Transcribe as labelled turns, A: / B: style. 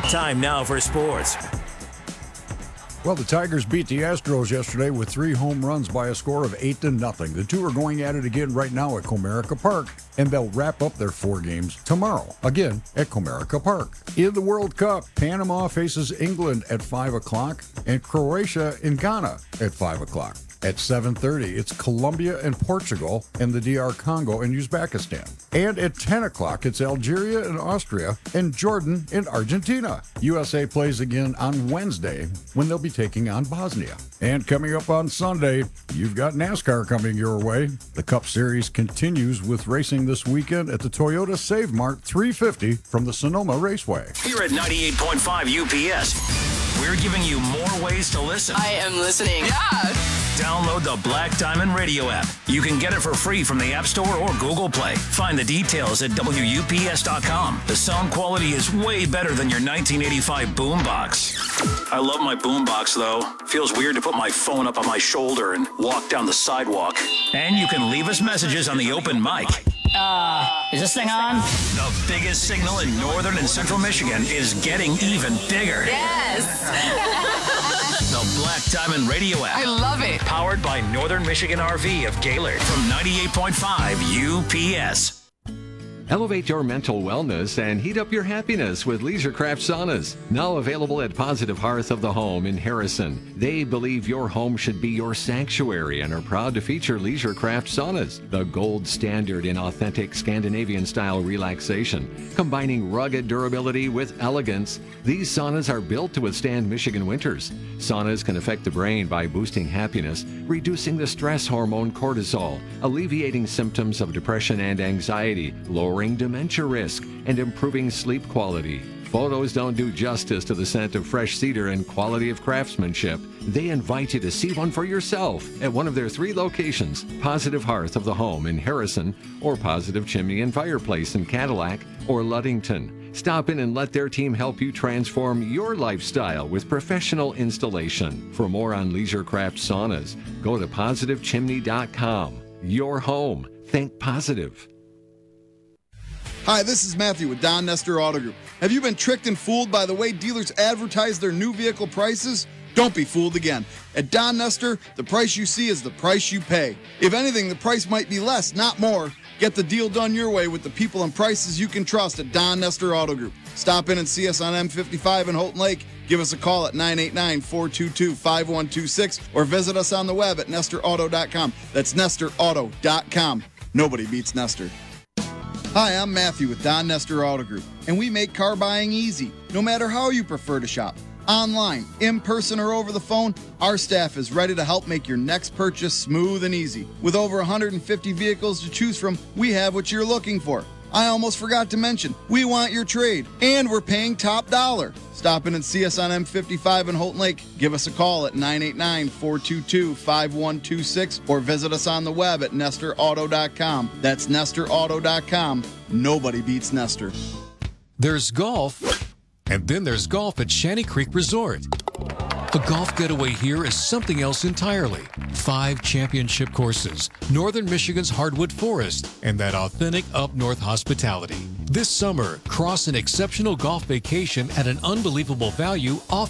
A: Time now for sports.
B: Well, the Tigers beat the Astros yesterday with 3 home runs by a score of 8-0. The two are going at it again right now at Comerica Park, and they'll wrap up their 4 games tomorrow, again at Comerica Park. In the World Cup, Panama faces England at 5 o'clock and Croatia in Ghana at 5 o'clock. At 7:30, it's Colombia and Portugal and the DR Congo and Uzbekistan. And at 10 o'clock, it's Algeria and Austria and Jordan and Argentina. USA plays again on Wednesday when they'll be taking on Bosnia. And coming up on Sunday, you've got NASCAR coming your way. The Cup Series continues with racing this weekend at the Toyota Save Mart 350 from the Sonoma Raceway.
A: Here at 98.5 UPS, we're giving you more ways to listen.
C: I am listening. Yeah.
A: Download the Black Diamond Radio app. You can get it for free from the App Store or Google Play. Find the details at WUPS.com. The sound quality is way better than your 1985 boombox. I love my boombox, though. Feels weird to put my phone up on my shoulder and walk down the sidewalk. And you can leave us messages on the open mic.
C: Is this thing on?
A: The biggest signal in northern and central Michigan is getting even bigger.
C: Yes.
A: The Black Diamond Radio app.
C: I love it.
A: Powered by Northern Michigan RV of Gaylord from 98.5 UPS.
D: Elevate your mental wellness and heat up your happiness with LeisureCraft Saunas. Now available at Positive Hearth of the Home in Harrison. They believe your home should be your sanctuary and are proud to feature LeisureCraft Saunas, the gold standard in authentic Scandinavian-style relaxation. Combining rugged durability with elegance, these saunas are built to withstand Michigan winters. Saunas can affect the brain by boosting happiness, reducing the stress hormone cortisol, alleviating symptoms of depression and anxiety, lowering dementia risk, and improving sleep quality. Photos don't do justice to the scent of fresh cedar and quality of craftsmanship. They invite you to see one for yourself at one of their 3 locations, Positive Hearth of the Home in Harrison, or Positive Chimney and Fireplace in Cadillac or Ludington. Stop in and let their team help you transform your lifestyle with professional installation. For more on LeisureCraft Saunas, go to PositiveChimney.com. Your home. Think positive.
E: Hi, this is Matthew with Don Nestor Auto Group. Have you been tricked and fooled by the way dealers advertise their new vehicle prices? Don't be fooled again. At Don Nestor, the price you see is the price you pay. If anything, the price might be less, not more. Get the deal done your way with the people and prices you can trust at Don Nestor Auto Group. Stop in and see us on M55 in Houghton Lake. Give us a call at 989-422-5126 or visit us on the web at nestorauto.com. That's nestorauto.com. Nobody beats Nestor. Hi, I'm Matthew with Don Nestor Auto Group, and we make car buying easy, no matter how you prefer to shop. Online, in person, or over the phone, our staff is ready to help make your next purchase smooth and easy. With over 150 vehicles to choose from, we have what you're looking for. I almost forgot to mention, we want your trade, and we're paying top dollar. Stop in and see us on M55 in Houghton Lake. Give us a call at 989-422-5126 or visit us on the web at nestorauto.com. That's nestorauto.com. Nobody beats Nestor.
F: There's golf, and then there's golf at Shanty Creek Resort. A golf getaway here is something else entirely. 5 championship courses, Northern Michigan's hardwood forest, and that authentic up-north hospitality. This summer, cross an exceptional golf vacation at an unbelievable value off